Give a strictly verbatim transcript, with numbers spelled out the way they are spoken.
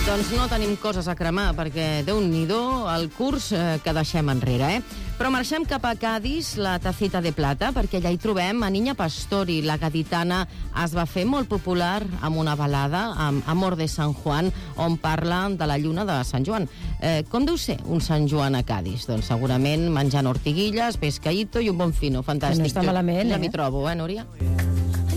Doncs no tenim coses a cremar, perquè Déu-n'hi-do el curs eh, que deixem enrere, eh? Però marxem cap a Cádiz, la Tacita de Plata, perquè allà hi trobem a Niña Pastori. La gaditana es va fer molt popular amb una balada, amb Amor de San Juan, on parla de la lluna de Sant Joan. Eh, com deu ser un Sant Joan a Cádiz? Doncs segurament menjant ortiguilles, pescaïto i un bon fino. Fantàstic. Que no està malament, ja eh? m'hi trobo, eh, Núria?